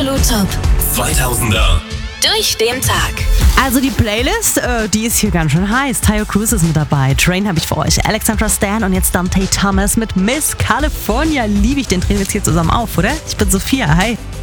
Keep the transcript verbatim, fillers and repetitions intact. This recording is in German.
Elektro Top zweitausender. Durch den Tag. Also die Playlist, äh, die ist hier ganz schön heiß. Tayo Cruz ist mit dabei. Train habe ich für euch. Alexandra Stan und jetzt Dante Thomas mit Miss California. Liebe ich, den drehen wir jetzt hier zusammen auf, oder? Ich bin Sophia, hi.